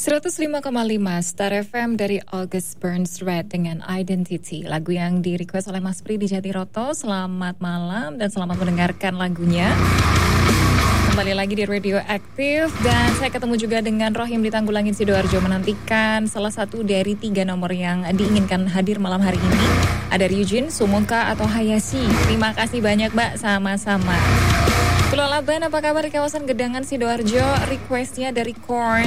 105,5 Star FM dari August Burns Red dengan Identity. Lagu yang di-request oleh Mas Pri di Jatiroto. Selamat malam dan selamat mendengarkan lagunya. Kembali lagi di Radio Aktif. Dan saya ketemu juga dengan Rohim di Tanggulangin Sidoarjo. Menantikan salah satu dari 3 nomor yang diinginkan hadir malam hari ini. Ada Ryujin, Sumoka atau Hayashi. Terima kasih banyak Mbak, sama-sama. Pulau Laban, apa kabar di kawasan Gedangan Sidoarjo? Requestnya dari Korn.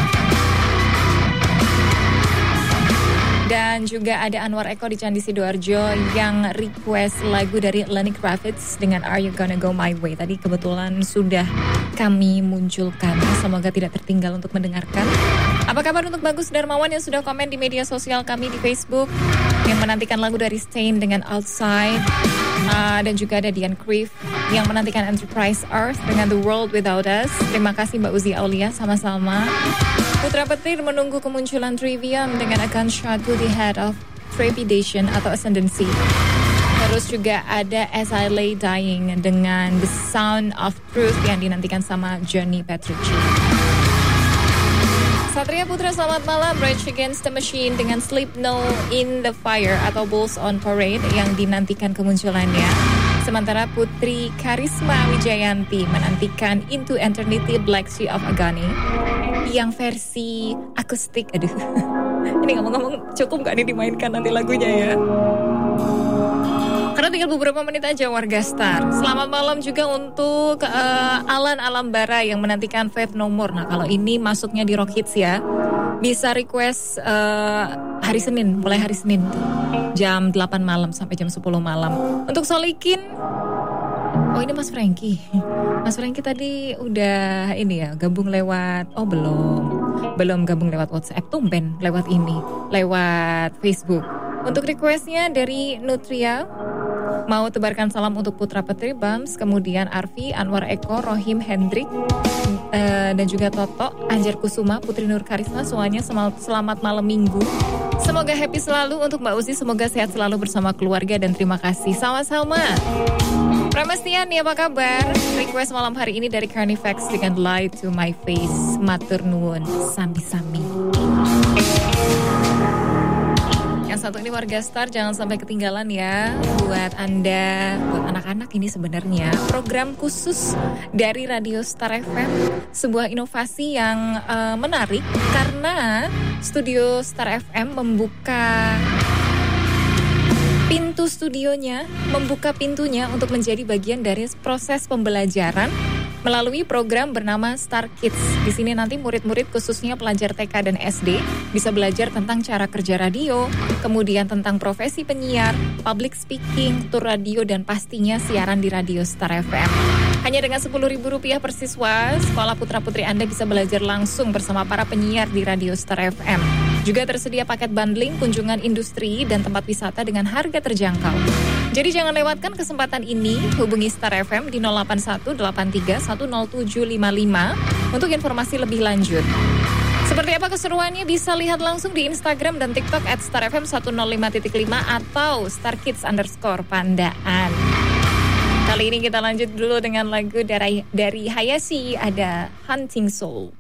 Dan juga ada Anwar Eko di Candi Sidoarjo yang request lagu dari Lenny Kravitz dengan Are You Gonna Go My Way. Tadi kebetulan sudah kami munculkan. Semoga tidak tertinggal untuk mendengarkan. Apa kabar untuk Bagus Darmawan yang sudah komen di media sosial kami di Facebook yang menantikan lagu dari Stain dengan Outside. Dan juga ada Dian Crif yang menantikan Enterprise Earth dengan The World Without Us. Terima kasih Mbak Uzi Aulia, sama-sama. Putra Petir menunggu kemunculan Trivium dengan A Gunshot to the Head of Trepidation atau Ascendancy. Terus juga ada As I Lay Dying dengan The Sound of Truth yang dinantikan sama Johnny Petrucci. Satria Putra, selamat malam. Rage Against the Machine dengan Sleep No in the Fire atau Bulls on Parade yang dinantikan kemunculannya. Sementara Putri Karisma Wijayanti menantikan Into Eternity Black Sea of Agony yang versi akustik. Aduh, ini ngomong-ngomong cukup gak nih dimainkan nanti lagunya ya? Karena tinggal beberapa menit aja warga Star. Selamat malam juga untuk Alan Alambara yang menantikan Faith No More. Nah kalau ini masuknya di Rock Hits ya, bisa request hari Senin, mulai hari Senin tuh, jam 8 malam sampai jam 10 malam. Untuk Solikin, oh ini Mas Franky. Mas Franky tadi udah ini ya, gabung lewat, oh belum gabung lewat WhatsApp, tumben lewat ini, lewat Facebook. Untuk requestnya dari Nutria, mau tebarkan salam untuk Putra Petri Bams, kemudian Arfi, Anwar Eko, Rohim, Hendrik, dan juga Toto, Anjar Kusuma, Putri Nur Karisma, semuanya selamat malam minggu. Semoga happy selalu. Untuk Mbak Uzi, semoga sehat selalu bersama keluarga dan terima kasih. Sama-sama. Pramestiani, apa kabar? Request malam hari ini dari Carnifex dengan Lie to My Face, Matur nuwun, sami-sami. Yang satu ini warga Star, jangan sampai ketinggalan ya. Buat Anda, buat anak-anak ini sebenarnya program khusus dari Radio Star FM. Sebuah inovasi yang menarik karena studio Star FM membuka pintu studionya, membuka pintunya untuk menjadi bagian dari proses pembelajaran melalui program bernama Star Kids. Di sini nanti murid-murid khususnya pelajar TK dan SD bisa belajar tentang cara kerja radio, kemudian tentang profesi penyiar, public speaking, tour radio, dan pastinya siaran di Radio Star FM. Hanya dengan Rp10.000 per siswa, sekolah putra-putri Anda bisa belajar langsung bersama para penyiar di Radio Star FM. Juga tersedia paket bundling, kunjungan industri, dan tempat wisata dengan harga terjangkau. Jadi jangan lewatkan kesempatan ini, hubungi Star FM di 08183107755 untuk informasi lebih lanjut. Seperti apa keseruannya bisa lihat langsung di Instagram dan TikTok @starfm105.5 atau starkids_pandaan. Kali ini kita lanjut dulu dengan lagu dari Hayashi, ada Hunting Soul.